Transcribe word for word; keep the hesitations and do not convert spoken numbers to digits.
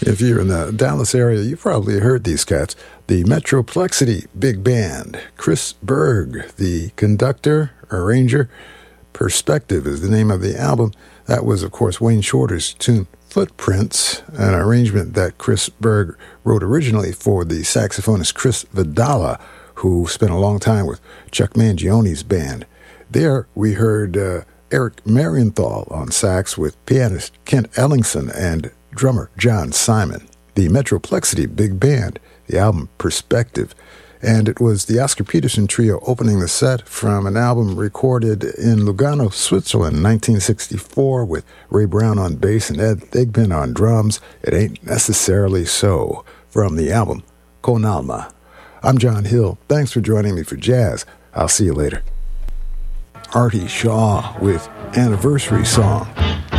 If you're in the Dallas area, you've probably heard these cats. The Metroplexity Big Band, Chris Berg, the conductor, arranger. Perspective is the name of the album. That was, of course, Wayne Shorter's tune Footprints, an arrangement that Chris Berg wrote originally for the saxophonist Chris Vidala, who spent a long time with Chuck Mangione's band. There we heard uh, Eric Marienthal on sax with pianist Kent Ellingson and drummer John Simon. The Metroplexity Big Band, the album Perspective. And it was the Oscar Peterson Trio opening the set from an album recorded in Lugano, Switzerland in nineteen sixty-four with Ray Brown on bass and Ed Thigpen on drums. It Ain't Necessarily So, from the album Con Alma. I'm John Hill. Thanks for joining me for Jazz. I'll see you later. Artie Shaw with Anniversary Song.